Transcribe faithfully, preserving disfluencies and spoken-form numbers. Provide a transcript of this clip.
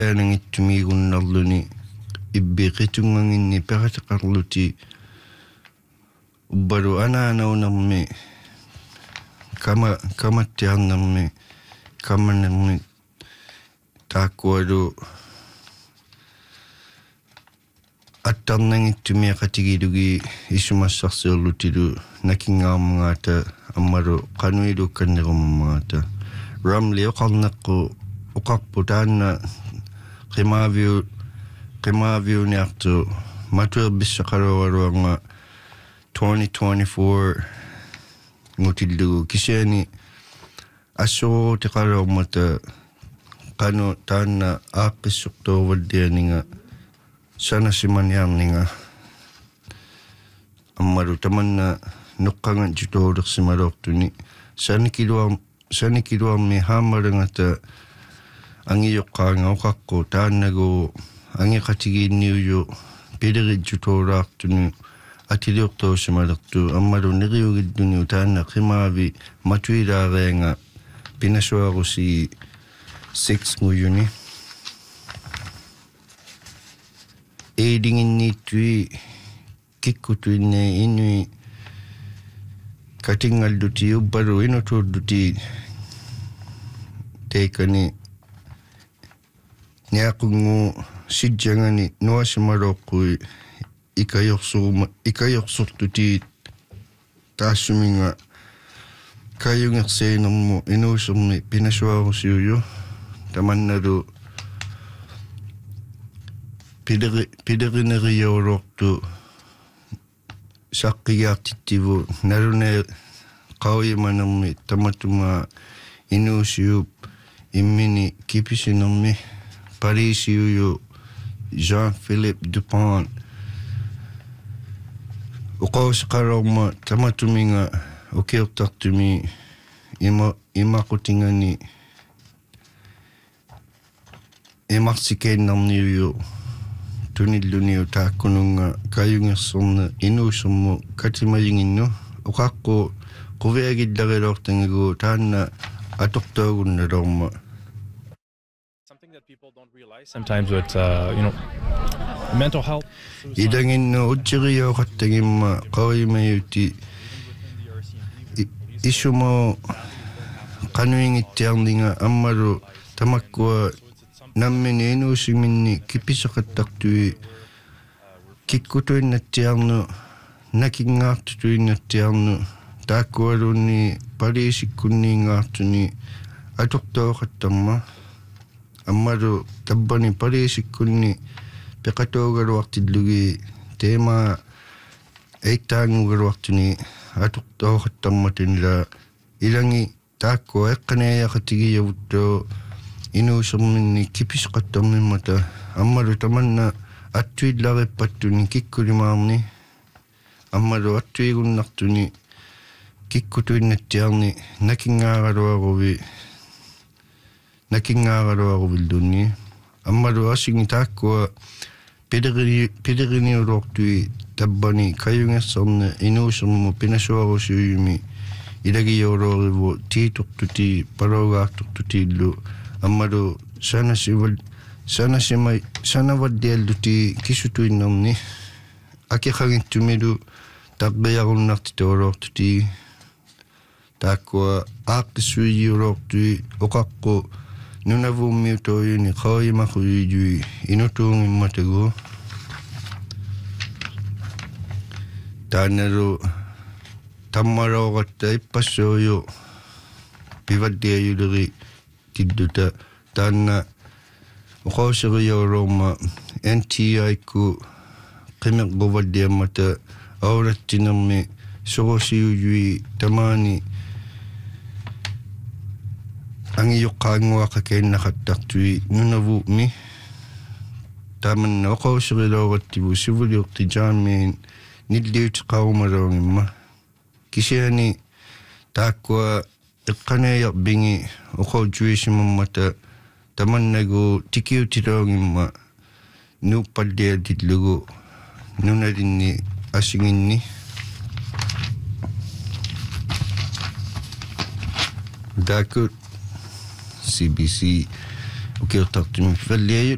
aanangittumiigunnarluni ibbiqitunganginni peqataqarluti ubbalu anaanaunarmi kama kamattiarnarmi kammanermi taakkualu attarnangittumiaqatigilugi isumassarsiorlutilu nakingaarmangaata ammalu qanuilu kannerummangaata ramli oqarneqqu uqarpu taanna qimaaviu qimaaviuniartu matuerbissaqaluaruanga twenty twenty-four ngutillugu kisiani assuruutiqaluarmata qanu taanna aaqqissuqtuuvallianinga sanasimaniarninga ammalu tamanna nuqqangan jutuulersimalortuni sanikiluar sanikiluarmi haamarangata angiyoqqaanga uqaqqu taannagu angiqatigiinniuyu pilerijjutuulaartunu atiliortoosimalertu ammalu neriugilluni taanna qimaavi matuilaareanga pinasuarusi six nguyuni eedinginniittui kikkutuinne inui katingalluti ubbalu inutuulluti teikani niaqungu sijjangani nuasimalooqqui ikayorsuruma ikayorsurtuti taassuminga kayungerseenermu inuusermi pinasuarusiuyu tamannalu pileri pilerineriorortu saqqigaartittivu nalune qauyimanermi tamatuma inuusiup immini kipisinermi parisiuyu Jean-Philippe Dupont uqausiqalorma tamatuminga ukiortartumi ima imaqutingani imarsikeennerniuyu tunilluniu taakkununga kayungersorne inuusermu katimayinginnu uqaqqu quviagillariloortangigu taanna atortoogunnalorma. Something that people don't realize sometimes with uh, you know mental health. Idanginnu utsirioqattagimma qawimayuti isumo qanuingittiarninga ammalu tamakkua nammini inuusiminni kipisaqattartui kikkutuinnattiarnu nakingaartutuinnattiarnu taakkualunni paliisikkunniingaartuni atortooqattarma ammalu tabbani paliisikkunni peqatuugaluartillugi teema eittaangugaluartuni atortooqattarmatinla ilangi taakkua eqqaneeyaqatigiyavuttuu inuuserminni kipisqattarmimmata ammalu tamanna attuillaripattuni kikkulimaarni ammalu attuigunnartuni kikkutuinnattiarni nakingaaraluaruvi nakingaaraluaruvillunni ammalu asingi taakkua pilerini pileriniulortui tabbani kayungersorne inuusermu pinasuarusiuyumi ilagiyoolorivu tiitortuti paloogaartortutiillu ammalu sanasival sanasimai sanavallialluti kisutuinnerni akiqagittumilu taqqiarunnarti toolortuti taakkua aaqqissuigiulortui oqaqqu nunavummiutoyuni qauyimaquiyui inutuungimmatagu taanalu tammalooqatta ippassuuyu pivalliayuleri tilluta taanna uqauseriororma N T I-ku qimeqquvalliammata aulattinermi sorosiuyui tamaani angiyoqqaanguaqakainnaqattartui nunavuumi taamanna uqauseriloorativu sivuliorti jaamiin nilliutiqarumaloongimma kisiani taakkua eqqaneeyarbingi uqaujuisimammata tamannagu tikiutiloongimma nuuppallialillugu nunalinni asinginni daakut C B C ukiortartumi falliayut